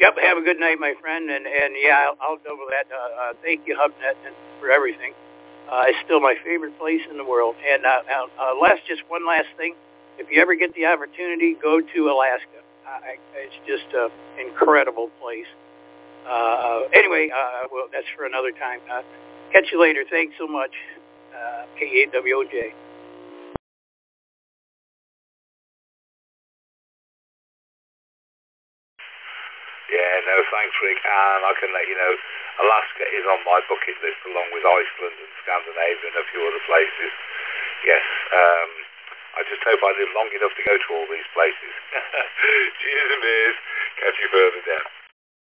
Yep. Have a good night, my friend. And yeah, I'll double that. Thank you, HubNet, and for everything. It's still my favorite place in the world. And just one last thing. If you ever get the opportunity, go to Alaska. It's just an incredible place. Anyway, well, that's for another time. Catch you later. Thanks so much. KAWOJ. Yeah, no, thanks, Rick. And I can let you know, Alaska is on my bucket list along with Iceland and Scandinavia and a few other places. Yes, I just hope I live long enough to go to all these places. Cheers and beers. Catch you further down.